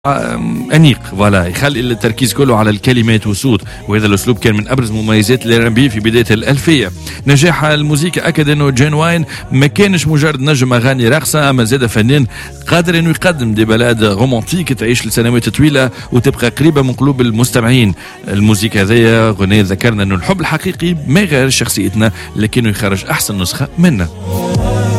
أنيق فوالا يخلي التركيز كله على الكلمات والصوت، وهذا الأسلوب كان من أبرز مميزات الR&B في بداية الألفية. نجاح الموسيقى أكد أنه جين واين ما كانش مجرد نجم أغاني راقصة، أما زاد فنان قادر أنه يقدم دي بلاد رومانتيك تعيش لسنوات طويلة وتبقى قريبة من قلوب المستمعين. الموسيقى هذيا غنية ذكرنا أنه الحب الحقيقي ما يغير شخصيتنا، لكنه يخرج أحسن نسخة منا.